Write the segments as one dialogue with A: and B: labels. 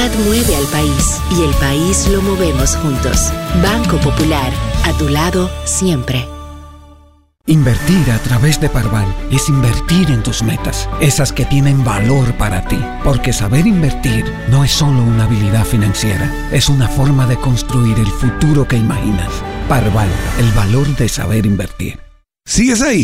A: Mueve al país y el país lo movemos juntos. Banco Popular, a tu lado siempre.
B: Invertir a través de Parval es invertir en tus metas, esas que tienen valor para ti. Porque saber invertir no es solo una habilidad financiera, es una forma de construir el futuro que imaginas. Parval, el valor de saber invertir.
C: ¿Sigues ahí?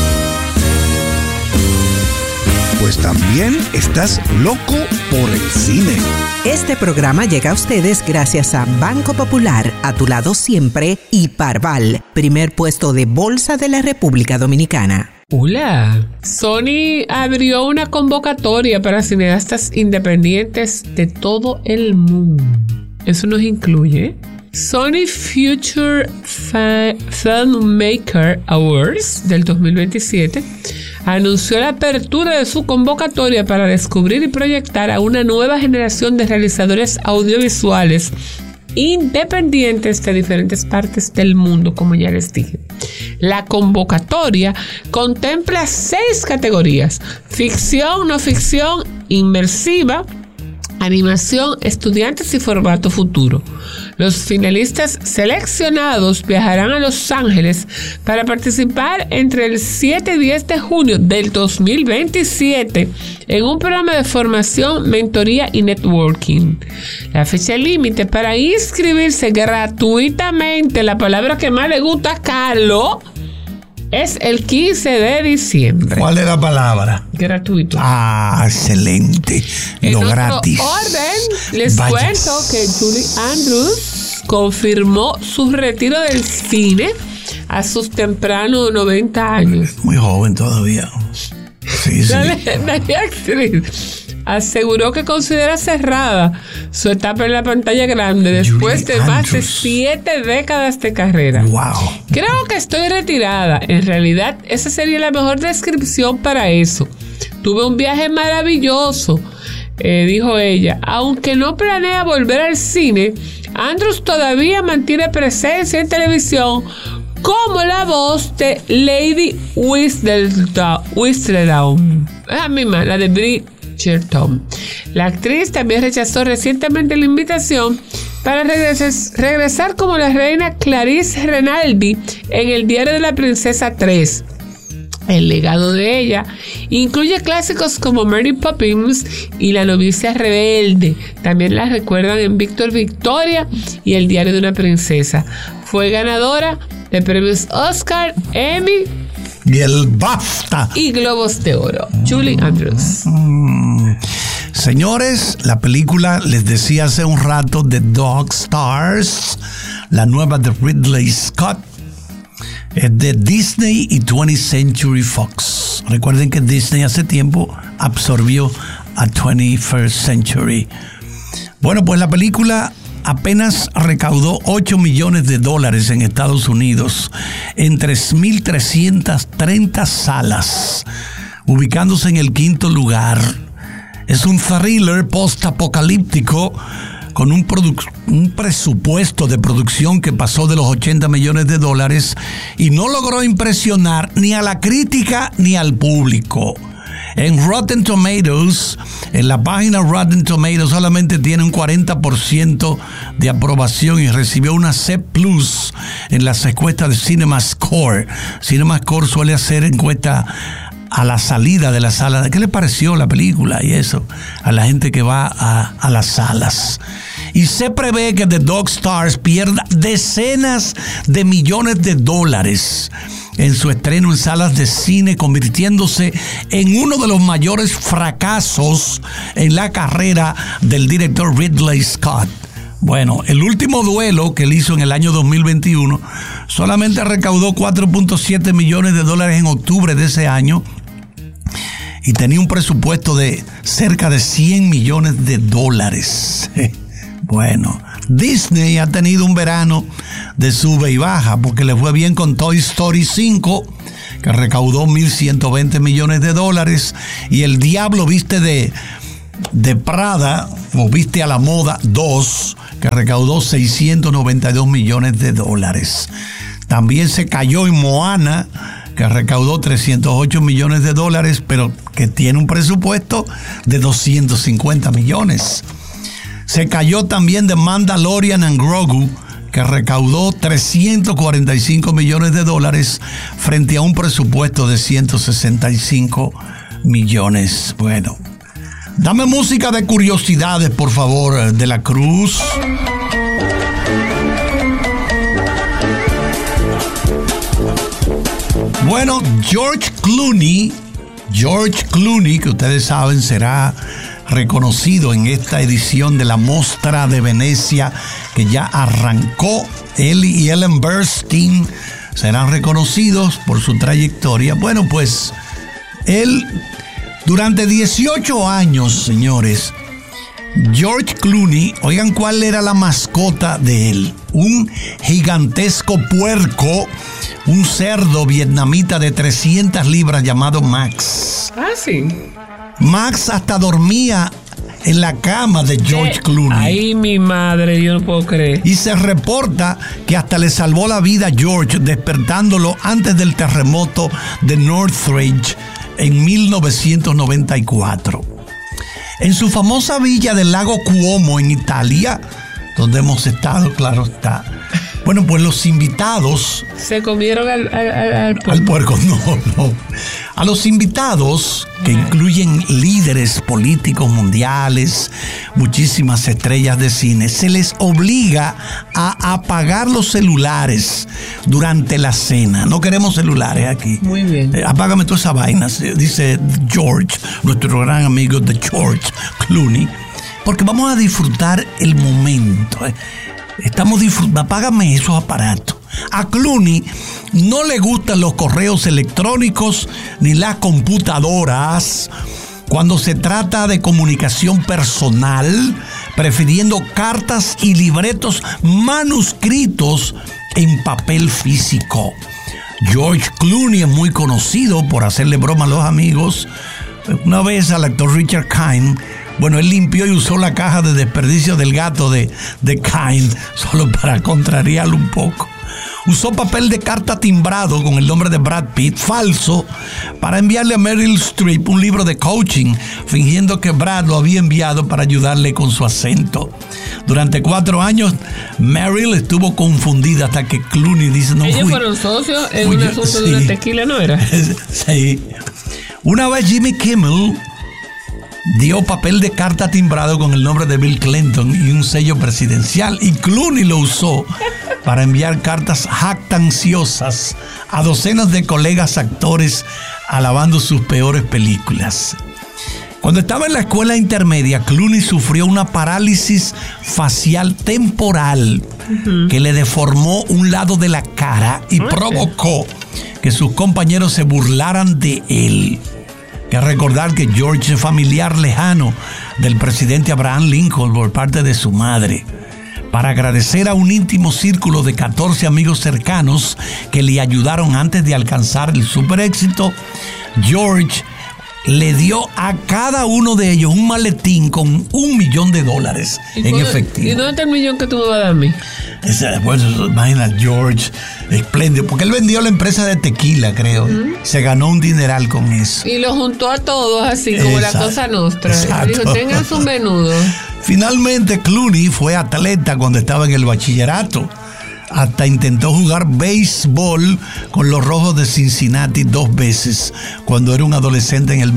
C: Pues también estás loco por el cine.
D: Este programa llega a ustedes gracias a Banco Popular, a tu lado siempre, y Parval, primer puesto de bolsa de la República Dominicana.
E: Hola. Sony abrió una convocatoria para cineastas independientes de todo el mundo. Eso nos incluye Sony Future Filmmaker Awards del 2027. Anunció la apertura de su convocatoria para descubrir y proyectar a una nueva generación de realizadores audiovisuales independientes de diferentes partes del mundo, como ya les dije. La convocatoria contempla 6 categorías: ficción, no ficción, inmersiva, animación, estudiantes y formato futuro. Los finalistas seleccionados viajarán a Los Ángeles para participar entre el 7 y 10 de junio del 2027 en un programa de formación, mentoría y networking. La fecha límite para inscribirse gratuitamente, la palabra que más le gusta a Carlos, es el 15 de diciembre.
F: ¿Cuál es la palabra?
E: Gratuito.
F: Ah, excelente. Lo gratis.
E: En otro orden, les cuento que Julie Andrews confirmó su retiro del cine a sus tempranos 90 años.
F: Muy joven todavía. Sí, sí.
E: La legendaria actriz aseguró que considera cerrada su etapa en la pantalla grande después de más de 7 décadas de carrera.
F: Wow.
E: Creo que estoy retirada. En realidad, esa sería la mejor descripción para eso. Tuve un viaje maravilloso, dijo ella. Aunque no planea volver al cine, Andrews todavía mantiene presencia en televisión como la voz de Lady Whistledown. Es la misma, la de Bridgerton. La actriz también rechazó recientemente la invitación para regresar como la reina Clarice Renaldi en El diario de la princesa 3. El legado de ella incluye clásicos como Mary Poppins y La novicia rebelde. También la recuerdan en Víctor Victoria y El diario de una princesa. Fue ganadora de premios Oscar, Emmy
F: y el BAFTA
E: y Globos de Oro. Julie Andrews.
F: Señores, la película, les decía hace un rato, The Dog Stars, la nueva de Ridley Scott, es de Disney y 20th Century Fox. Recuerden que Disney hace tiempo absorbió a 21st Century. Bueno, pues la película apenas recaudó $8 millones en Estados Unidos en 3.330 salas, ubicándose en el 5º lugar. Es un thriller post-apocalíptico con un presupuesto de producción que pasó de los $80 millones y no logró impresionar ni a la crítica ni al público. En Rotten Tomatoes, en la página Rotten Tomatoes, solamente tiene un 40% de aprobación y recibió una C+ en las encuestas de CinemaScore. CinemaScore suele hacer encuestas a la salida de la sala. ¿Qué le pareció la película y eso? A la gente que va a las salas. Y se prevé que The Dog Stars pierda decenas de millones de dólares en su estreno en salas de cine, convirtiéndose en uno de los mayores fracasos en la carrera del director Ridley Scott. Bueno, el último duelo que él hizo en el año 2021 solamente recaudó $4.7 millones en octubre de ese año y tenía un presupuesto de cerca de $100 millones. Bueno, Disney ha tenido un verano de sube y baja porque le fue bien con Toy Story 5, que recaudó $1.120 millones, y El Diablo Viste de Prada, o Viste a la Moda 2, que recaudó $692 millones. También se cayó en Moana, que recaudó $308 millones, pero que tiene un presupuesto de $250 millones. Se cayó también The Mandalorian and Grogu, que recaudó $345 millones frente a un presupuesto de 165 millones. Bueno, dame música de curiosidades, por favor, de la Cruz. Bueno, George Clooney, que ustedes saben será reconocido en esta edición de la Mostra de Venecia que ya arrancó. Él y Ellen Burstyn serán reconocidos por su trayectoria. Bueno, pues él durante 18 años, señores, George Clooney, oigan cuál era la mascota de él: un gigantesco puerco, un cerdo vietnamita de 300 libras llamado Max.
E: Ah, sí.
F: Max hasta dormía en la cama de George Clooney.
E: Ay, mi madre, yo no puedo creer.
F: Y se reporta que hasta le salvó la vida a George, despertándolo antes del terremoto de Northridge en 1994. En su famosa villa del lago Cuomo en Italia, donde hemos estado, claro está. Bueno, pues los invitados...
E: ¿Se comieron al puerco?
F: Al puerco, no. A los invitados, que incluyen líderes políticos mundiales, muchísimas estrellas de cine, se les obliga a apagar los celulares durante la cena. No queremos celulares aquí.
E: Muy bien.
F: Apágame todas esas vainas, dice George, nuestro gran amigo de George Clooney, porque vamos a disfrutar el momento. Estamos disfrutando. Apágame esos aparatos. A Clooney no le gustan los correos electrónicos ni las computadoras cuando se trata de comunicación personal, prefiriendo cartas y libretos manuscritos en papel físico. George Clooney es muy conocido por hacerle broma a los amigos. Una vez al actor Richard Kind, bueno, él limpió y usó la caja de desperdicio del gato de Kind, solo para contrariarlo un poco. Usó papel de carta timbrado con el nombre de Brad Pitt, falso, para enviarle a Meryl Streep un libro de coaching, fingiendo que Brad lo había enviado para ayudarle con su acento. Durante 4 años, Meryl estuvo confundida hasta que Clooney dice... No,
E: ellos fueron socios en un asunto de una tequila, ¿no era?
F: Sí. Una vez Jimmy Kimmel dio papel de carta timbrado con el nombre de Bill Clinton y un sello presidencial, y Clooney lo usó para enviar cartas jactanciosas a docenas de colegas actores alabando sus peores películas. Cuando estaba en la escuela intermedia, Clooney sufrió una parálisis facial temporal que le deformó un lado de la cara y provocó que sus compañeros se burlaran de él. Que recordar que George es familiar lejano del presidente Abraham Lincoln por parte de su madre. Para agradecer a un íntimo círculo de 14 amigos cercanos que le ayudaron antes de alcanzar el super éxito, George le dio a cada uno de ellos un maletín con $1 millón en efectivo.
E: ¿Y dónde está el millón que tú me vas a dar a mí?
F: Bueno, imagina, George, espléndido, porque él vendió la empresa de tequila, creo. Se ganó un dineral con eso.
E: Y lo juntó a todos así, como la Cosa Nostra. Dijo, tengan su menudo.
F: Finalmente, Clooney fue atleta cuando estaba en el bachillerato. Hasta intentó jugar béisbol con los Rojos de Cincinnati 2 veces cuando era un adolescente en el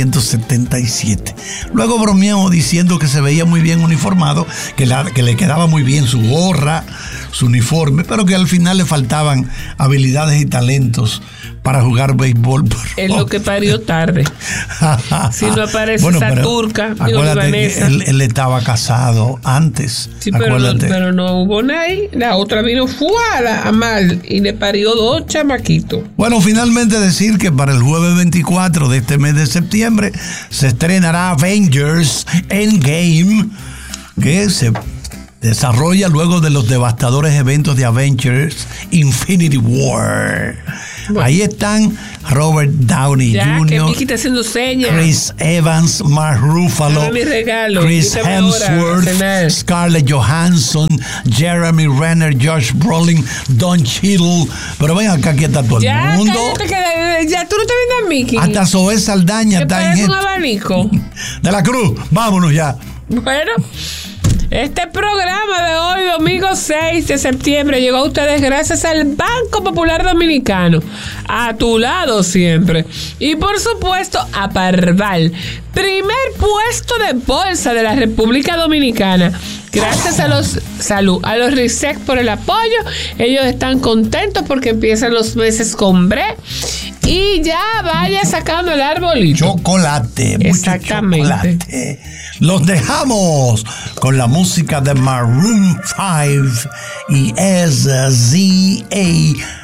F: 1977. Luego bromeó diciendo que se veía muy bien uniformado, que le quedaba muy bien su gorra, su uniforme, pero que al final le faltaban habilidades y talentos para jugar béisbol.
E: Es lo que parió tarde. Si no aparece esa turca, digo, Vanessa.
F: Él estaba casado antes.
E: Sí, pero no hubo nadie. La otra vino a mal y le parió 2 chamaquitos.
F: Bueno, finalmente decir que para el jueves 24 de este mes de septiembre se estrenará Avengers Endgame, que se desarrolla luego de los devastadores eventos de Avengers Infinity War. Bueno. Ahí están Robert Downey Jr.,
E: que Mickey está haciendo señas.
F: Chris Evans, Mark Ruffalo, Chris Hemsworth, Scarlett Johansson, Jeremy Renner, Josh Brolin, Don Cheadle. Pero ven acá, aquí está todo el mundo.
E: Ya tú no estás viendo a Mickey.
F: Hasta Zoe Saldaña está en
E: un abanico.
F: De la Cruz, vámonos ya.
E: Bueno, Este programa de hoy, domingo 6 de septiembre, llegó a ustedes gracias al Banco Popular Dominicano, a tu lado siempre. Y por supuesto a Parval, primer puesto de bolsa de la República Dominicana. Gracias a los RISEC por el apoyo. Ellos están contentos porque empiezan los meses con bre. Y ya vaya sacando el arbolito.
F: Chocolate,
E: exactamente.
F: Mucho chocolate. Los dejamos con la música de Maroon 5 y SZA.